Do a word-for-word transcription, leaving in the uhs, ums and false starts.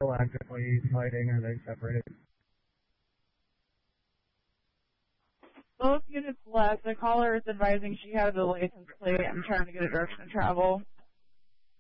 still actively fighting, or are they separated? Both units left. The caller is advising she has a license plate and trying to get a direction to travel.